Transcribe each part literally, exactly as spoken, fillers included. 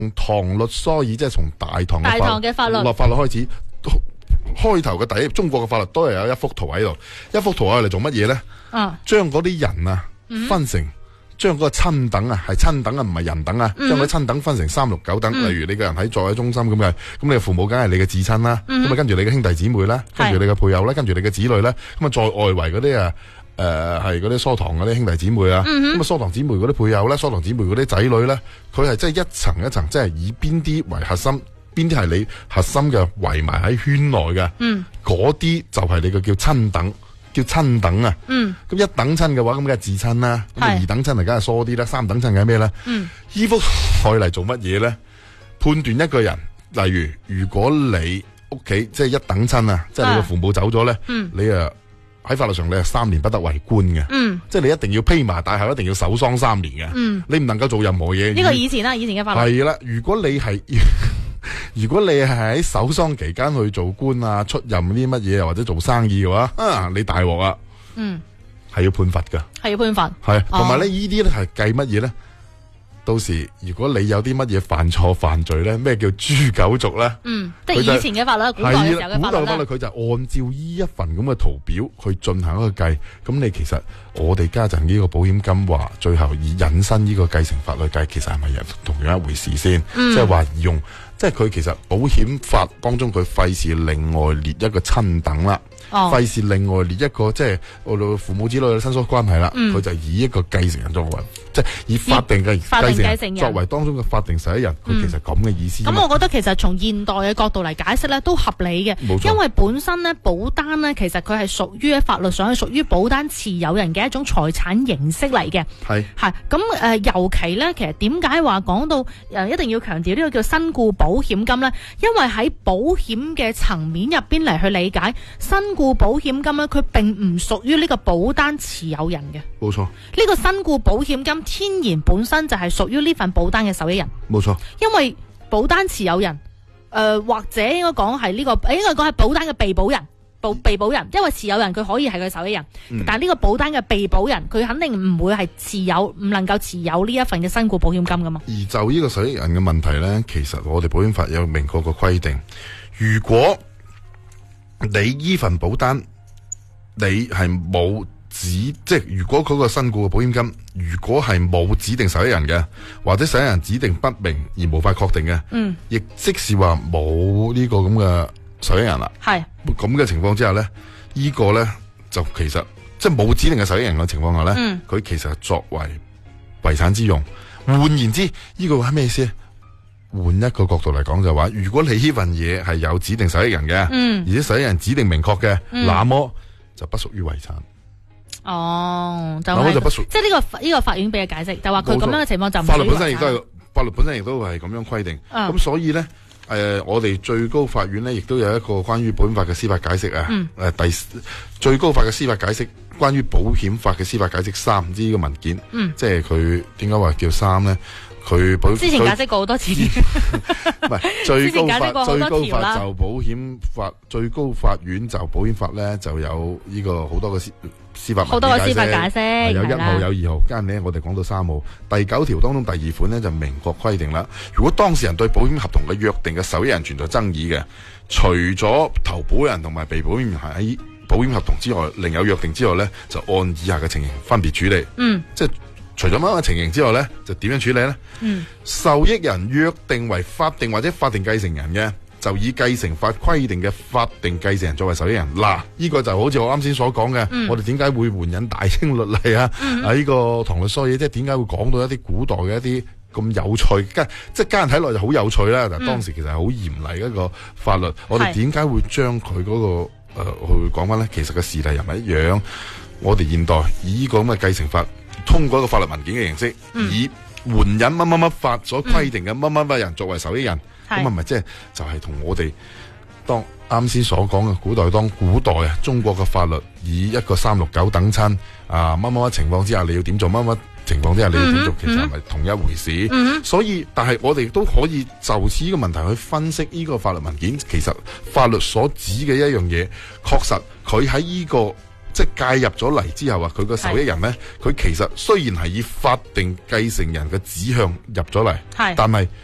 唐律疏議，即係從大唐大唐嘅法律落法律開始，開頭嘅第一中國嘅法律都係有一幅圖喺度，一幅圖係嚟做乜嘢咧？ 啊， 將嗰啲人啊分成。嗯將嗰個親等啊，係親等啊，唔係人等啊。將嗰啲親等分成三六九等，嗯、例如你個人喺在位中心咁嘅，咁你嘅父母梗係你嘅至親啦，咁啊、嗯、跟住你嘅兄弟姊妹啦，跟住你嘅配偶啦，跟住你嘅子女啦，咁啊再外圍嗰啲啊，誒係嗰啲疏堂嗰啲兄弟姊妹啊，咁啊疏堂姊妹嗰啲配偶啦，疏堂姊妹嗰啲仔女咧，佢係即係一層一層，即係以邊啲為核心，邊啲係你核心嘅圍埋喺圈內嘅，嗰啲、嗯、就係你嘅叫親等。叫親等啊，咁、嗯、一等親嘅話，咁梗係至親啦。咁二等親嚟，梗係疏啲啦。三等親嘅係咩咧？依幅可以嚟做乜嘢咧？判斷一個人，例如如果你屋企即係一等親啊，即係你個父母走咗咧，嗯、你啊喺法律上你係三年不得為官嘅，嗯、即係你一定要披麻戴孝，一定要守喪三年嘅。嗯、你唔能夠做任何嘢。呢個以前啦，以前嘅法律係啦。如果你係如果你係喺守喪期間去做官啊、出任啲乜嘢或者做生意嘅話，啊，你大鑊啊！嗯，係要判罰噶， 係要判罰。 係，同埋咧，呢啲咧係計乜嘢咧？到時如果你有啲乜嘢犯錯犯罪咧，咩叫誅九族咧？嗯，即係以前嘅法律，古代嘅時候嘅法律。古代法律佢就按照呢一份咁嘅圖表去進行一個計。咁你其實我哋家陣呢個保險金話，最後以引申呢個繼承法律計，其實係咪同樣一回事先？即係話用。即係佢其實保險法當中佢費事另外列一個親等啦，費事、哦、另外列一個即係我哋父母子女嘅親屬關係啦，佢、嗯、就以一個繼承人作為，即係以法定嘅繼承人作為當中嘅法定受益人，佢、嗯、其實咁嘅意思。咁、嗯、我覺得其實從現代嘅角度嚟解釋咧都合理嘅，冇錯，因為本身咧保單咧其實佢係屬於喺法律上係屬於保單持有人嘅一種財產形式嚟嘅，係係咁誒，尤其咧其實點解話講到誒一定要強調呢個叫身故保保險金咧，因為喺保險嘅層面入邊嚟去理解，身故保險金咧，佢並唔屬於呢個保單持有人嘅。 冇錯， 呢個身故保險金天然本身就係屬於呢份保單嘅受益人。冇錯，因為保單持有人，誒、呃、或者應該講係呢個，誒應該講係保單嘅被保人。保被保人，因為持有人佢可以係佢受益人，嗯、但係呢個保單嘅被保人，佢肯定唔會係持有，唔能夠持有呢一份嘅身故保險金噶嘛。 而就呢個受益人嘅問題咧，其實我哋保險法有明確嘅規定，如果你呢份保單你係冇指，即係如果嗰個身故嘅保險金，如果係冇指定受益人嘅，或者受益人指定不明而無法確定嘅，嗯，亦即是話冇呢個咁嘅受益人啦，係咁嘅情況之下咧，呢、這個咧就其實即係冇指定嘅受益人嘅情況下咧，佢、嗯、其實係作為遺產之用。換言之，呢、這個係咩意思？換一個角度嚟講就話，如果你呢份嘢係有指定受益人嘅，嗯、而且受益人指定明確嘅，嗯、那麼就不屬於遺產。 哦，就係、是、即係呢、這個呢、這個法院俾嘅解釋，就話佢咁樣嘅情況就唔屬於遺產。法律本身亦都係法律本身亦都係咁樣規定。咁、嗯、所以咧。誒、呃，我哋最高法院咧，亦都有一個關於保險法嘅司法解釋啊。誒、嗯呃，第最高法嘅司法解釋，關於保險法嘅司法解釋三，唔知呢個文件，嗯、即係佢點解話叫三咧？佢保之前解釋過好多次， 唔係最高法最高法就保險法，最高法院就保險法咧就有呢個好多個司司法好多個司法解釋， 有一號有二號，跟住咧我哋講到三號，第九條當中第二款咧就明確規定啦，如果當事人對保險合同嘅約定嘅受益人存在爭議嘅，除咗投保人同埋被保險人喺保險合同之外，另有約定之外咧，就按以下嘅情形分別處理。嗯，即係。除咗乜嘅情形之外咧，就點樣處理咧？嗯，受益人約定為法定或者法定繼承人嘅，就以繼承法規定嘅法定繼承人作為受益人。嗱，呢個就好似我啱先所講嘅，嗯、我哋點解會援引大清律例啊？嗯、啊，呢、這個唐律疏議，即係點解會講到一啲古代嘅一啲咁有趣，即係家人睇落就好有趣啦。但係當時其實係好嚴厲嘅一個法律。嗯、我哋點解會將佢嗰、那個誒、呃、去講翻咧？其實個事例又唔係一樣。我哋現代以呢個咁嘅繼承法。通過一個法律文件嘅形式，嗯、以援引乜乜乜法所規定嘅乜乜乜人作為受益人，咁啊咪即係就係、是、同我哋當啱先所講嘅古代當古代啊中國嘅法律以一個三六九等親啊乜乜乜情況之下你要點做，乜乜情況之下你要點做，嗯、其實係咪同一回事？嗯、所以但係我哋都可以就此呢個問題去分析呢個法律文件，其實法律所指嘅一樣嘢，確實佢喺呢個。即係介入咗嚟之後啊，佢個受益人咧，佢其實雖然係以法定繼承人嘅指向入咗嚟，但係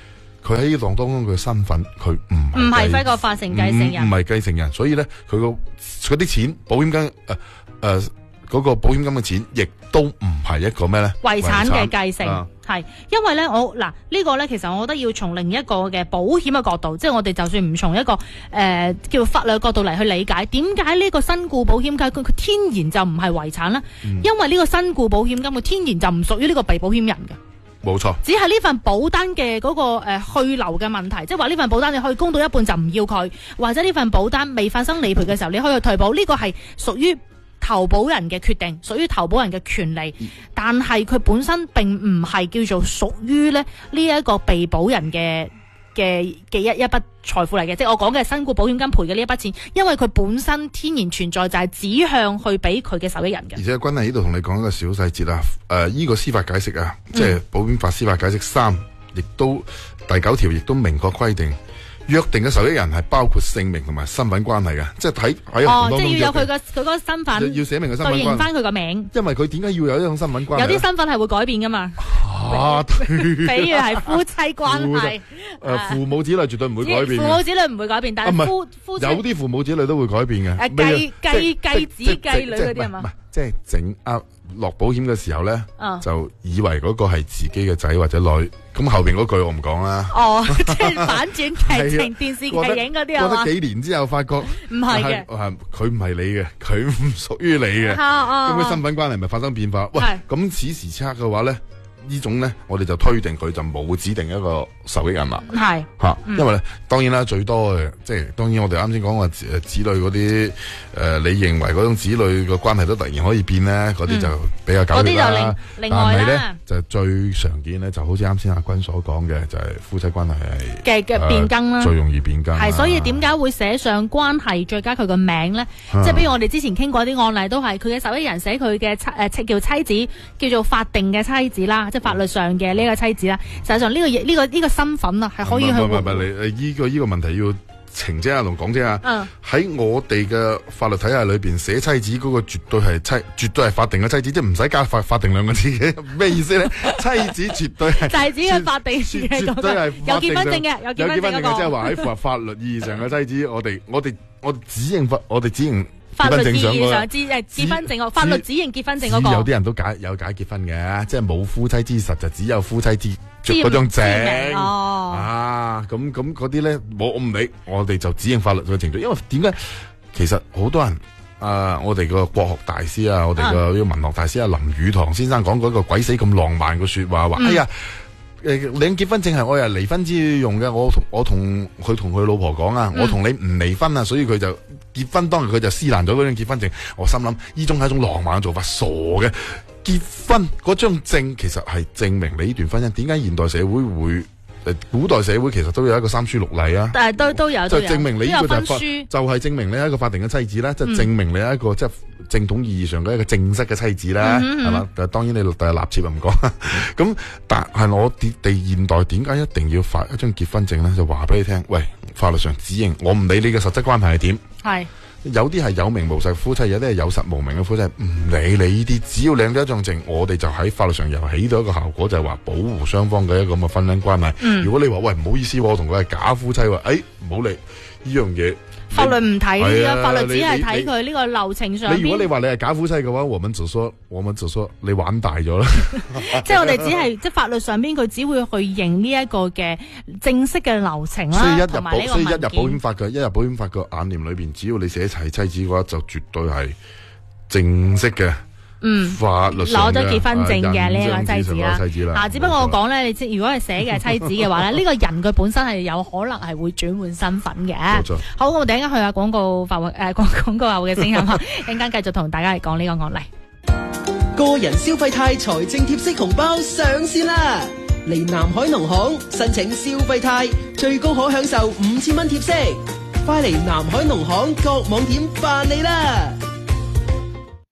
佢喺呢檔當中佢嘅身份，佢唔唔係一個法定繼承人， 唔係繼承人，所以咧佢個嗰啲錢保險金誒誒嗰個保險金嘅錢，亦都唔係一個咩咧遺產嘅繼承。係、 啊， 因為咧，我嗱、這個、呢個咧，其實我覺得要從另一個嘅保險嘅角度，即係我哋就算唔從一個誒、呃、叫法律角度嚟去理解，點解呢個身故保險金佢佢天然就唔係遺產咧？嗯、因為呢個身故保險金佢天然就唔屬於呢個被保險人嘅， 冇錯。 只係呢份保單嘅嗰、那個誒、呃、去留嘅問題，即係話呢份保單你可以供到一半就唔要佢，或者呢份保單未發生理賠嘅時候你可以去退保，呢、這個係屬於投保人嘅決定，屬於投保人嘅權利，但係佢本身並唔係叫做屬於咧呢一個被保人嘅嘅嘅一一筆財富嚟嘅，即係我講嘅身故保險金賠嘅呢一筆錢，因為佢本身天然存在就係指向去俾佢嘅受益人嘅。 而且君喺呢度同你講一個小細節啊，誒、呃，依、這個司法解釋啊，嗯、即係保險法司法解釋三，亦都第九條亦都明確規定。約定嘅受益人係包括姓名同埋身份關係嘅，即係睇喺哦，即係要有佢個佢個身份， 要寫明個身份關係，對應翻佢個名。 因為佢點解要有呢種身份關係？ 有啲身份係會改變噶嘛？ 啊， 比如係夫妻關係， 誒，父母子女絕對唔會改變。 父母子女唔會改變，但係夫夫妻有啲父母子女都會改變嘅。 誒，繼繼繼子繼女嗰啲係嘛？ 唔係，即係整呃落保險嘅時候咧，就以為嗰個係自己嘅仔或者女。咁後邊嗰句我唔講啦。 哦，即係反轉劇情電視劇影嗰啲啊嘛。 過得幾年之後發覺唔係嘅， 佢唔係你嘅，佢唔屬於你嘅。咁佢身份關係咪發生變化？喂，咁此時此刻嘅話咧，呢種咧，我哋就推定佢就冇指定一個受益人啦。係吓，因為咧，當然啦，最多嘅即係當然我哋啱先講話誒子女嗰啲誒，你認為嗰種子女嘅關係都突然可以變咧，嗰啲就比較搞啲啦。 另外但係咧就最常見咧，就好似啱先阿君所講嘅，就係夫妻關係係嘅嘅變更啦， 最容易變更。 係所以點解會寫上關係再加佢個名咧？即係比如我哋之前傾過啲案例，都係佢嘅受益人寫佢嘅妻誒叫妻子，叫做法定嘅妻子啦，即係法律上嘅呢個妻子啦。實際上呢個呢個呢個身份啊，係可以去。唔係唔係，你你依個依個問題要澄清下同講清下。喺我哋嘅法律體系裏邊寫妻子嗰個絕對係妻，絕對係法定嘅妻子，即係唔使加法法定兩個字嘅。咩意思咧？妻子絕對係就係指嘅法定嘅，絕對係有結婚證嘅，有結婚證嘅，即係話喺法法律意義上嘅妻子，我哋我哋我指認法，我哋指認。法律意義上指誒結婚證，法律指認結婚證嗰個。 有啲人都解有解結婚嘅，即係冇夫妻之實，就只有夫妻之嗰張證。哦，啊，咁咁嗰啲咧，我我唔理，我哋就指認法律嘅程序。因為點解？其實好多人啊、呃，我哋個國學大師啊，我哋個文學大師啊，林語堂先生講嗰個鬼死咁浪漫嘅說話，話、嗯、哎呀。誒，領結婚證係我係離婚之用嘅，我同我同佢同佢老婆講啊，嗯、我同你唔離婚啊，所以佢就結婚當日佢就撕爛咗嗰張結婚證。我心諗呢種係一種浪漫嘅做法，傻嘅。結婚嗰張證其實係證明你呢段婚姻。點解現代社會會？古代社會其實都有一個三書六禮啊，但係都都有，就證明你呢個就係就係證明你係一個法定嘅妻子啦，即係、嗯、證明你係一個即係正統意義上嘅一個正式嘅妻子啦，係嘛、嗯？但係當然你第日立妾唔講，咁但係我哋現代點解一定要發一張結婚證咧？就話俾你聽，喂，法律上指認，我唔理你嘅實質關係係點，係。有啲係有名無實夫妻，有啲係有實無名嘅夫妻，唔理你呢啲，只要領咗一張證，我哋就喺法律上又起到一個效果，就係、是、話保護雙方嘅一個咁嘅婚姻關係。嗯、如果你話喂，唔好意思，我同佢係假夫妻，誒唔好理呢樣嘢。法律唔睇呢個，法律只係睇佢呢個流程上。你如果你話你係假夫妻嘅話，我們就說，我們就說你玩大咗啦。即係我哋只係即係法律上邊，佢只會去認呢一個嘅正式嘅流程啦。所以一入保，所以一入保險法嘅，一入保險法嘅眼簾裏邊，只要你寫齊妻子嘅話，就絕對係正式嘅。嗯，法律攞咗結婚證嘅呢一個妻子啦，嗱，只不過我講咧，你知如果係寫嘅妻子嘅話咧，呢個人佢本身係有可能係會轉換身份嘅。冇錯。好，我哋陣間去下廣告發誒廣廣告後嘅聲音啊，陣間繼續同大家嚟講呢個案例。個人消費貸財政貼息紅包上線啦！嚟南海農行申請消費貸，最高可享受五千蚊貼息，快嚟南海農行各網點辦理啦！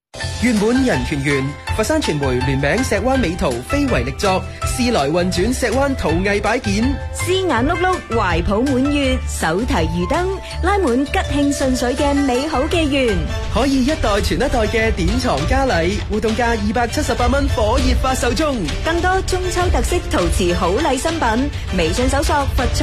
圓滿人權園，佛山傳媒聯名石灣美圖非遺力作，時來運轉石灣陶藝擺件， 絲眼碌碌，懷抱滿月，手提魚燈，拉滿吉慶順水嘅美好紀元。 可以一代傳一代嘅典藏嘉禮，活動價二百七十八蚊，火熱發售中。 更多中秋特色陶瓷好禮新品，微信搜索佛